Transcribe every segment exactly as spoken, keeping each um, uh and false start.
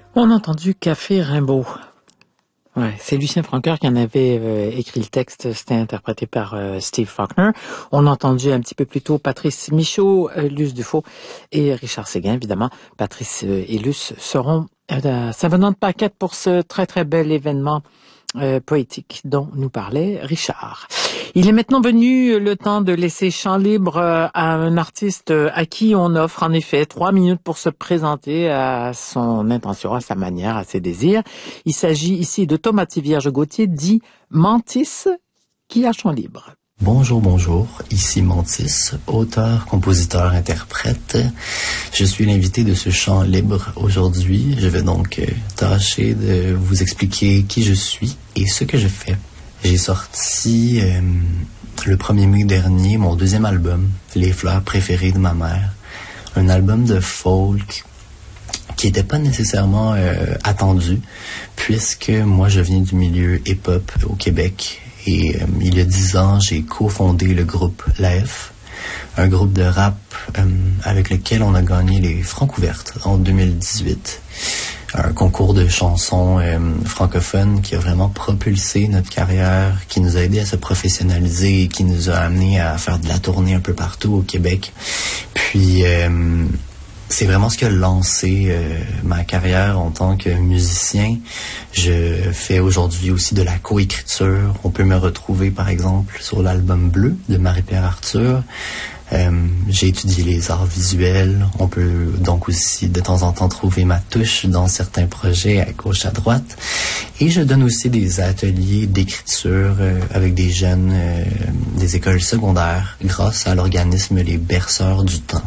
On a entendu Café Rimbaud. Ouais, c'est Lucien Francoeur qui en avait euh, écrit le texte. C'était interprété par euh, Steve Faulkner. On a entendu un petit peu plus tôt Patrice Michaud, euh, Luce Dufault et Richard Séguin, évidemment. Patrice euh, et Luce seront euh, savonnantes paquettes pour ce très très bel événement euh, poétique dont nous parlait Richard. Il est maintenant venu le temps de laisser champ libre à un artiste à qui on offre en effet trois minutes pour se présenter à son intention, à sa manière, à ses désirs. Il s'agit ici de Thomas Tivierge Gauthier, dit Mantis, qui a champ libre. Bonjour, bonjour, ici Mantis, auteur, compositeur, interprète. Je suis l'invité de ce chant libre aujourd'hui. Je vais donc tâcher de vous expliquer qui je suis et ce que je fais. J'ai sorti euh, le premier mai dernier mon deuxième album, Les fleurs préférées de ma mère. Un album de folk qui n'était pas nécessairement euh, attendu, puisque moi je viens du milieu hip-hop au Québec. Et euh, il y a dix ans, j'ai cofondé le groupe L'A F, un groupe de rap euh, avec lequel on a gagné les Francouvertes en deux mille dix-huit. Un concours de chansons euh, francophones qui a vraiment propulsé notre carrière, qui nous a aidé à se professionnaliser et qui nous a amené à faire de la tournée un peu partout au Québec. Puis euh, c'est vraiment ce qui a lancé euh, ma carrière en tant que musicien. Je fais aujourd'hui aussi de la coécriture. On peut me retrouver par exemple sur l'album Bleu de Marie-Pierre Arthur. Euh, j'ai étudié les arts visuels. On peut donc aussi de temps en temps trouver ma touche dans certains projets à gauche, à droite. Et je donne aussi des ateliers d'écriture euh, avec des jeunes euh, des écoles secondaires grâce à l'organisme Les Berceurs du Temps.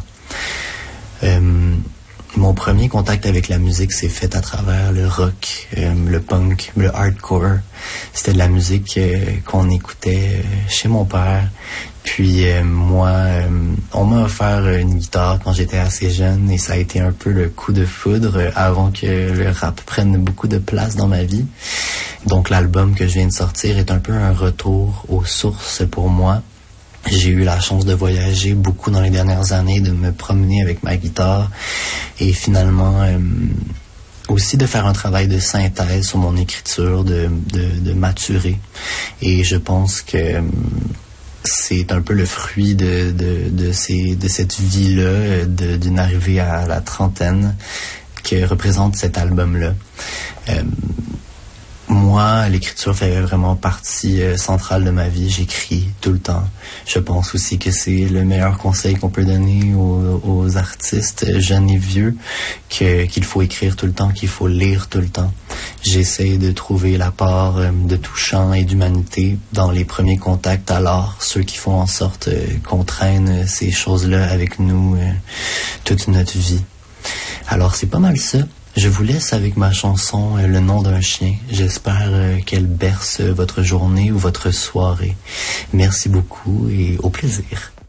Euh, mon premier contact avec la musique s'est fait à travers le rock, euh, le punk, le hardcore. C'était de la musique euh, qu'on écoutait euh, chez mon père. Puis euh, moi, euh, on m'a offert une guitare quand j'étais assez jeune et ça a été un peu le coup de foudre euh, avant que le rap prenne beaucoup de place dans ma vie. Donc l'album que je viens de sortir est un peu un retour aux sources pour moi. J'ai eu la chance de voyager beaucoup dans les dernières années, de me promener avec ma guitare et finalement euh, aussi de faire un travail de synthèse sur mon écriture, de, de, de maturer. Et je pense que euh, c'est un peu le fruit de, de, de, ces, de cette vie-là, de, d'une arrivée à la trentaine que représente cet album-là. Euh, Moi, l'écriture fait vraiment partie euh, centrale de ma vie. J'écris tout le temps. Je pense aussi que c'est le meilleur conseil qu'on peut donner aux, aux artistes jeunes et vieux, que, qu'il faut écrire tout le temps, qu'il faut lire tout le temps. J'essaie de trouver la part euh, de touchant et d'humanité dans les premiers contacts à l'art, ceux qui font en sorte euh, qu'on traîne ces choses-là avec nous euh, toute notre vie. Alors, c'est pas mal ça. Je vous laisse avec ma chanson euh, Le nom d'un chien. J'espère euh, qu'elle berce votre journée ou votre soirée. Merci beaucoup et au plaisir.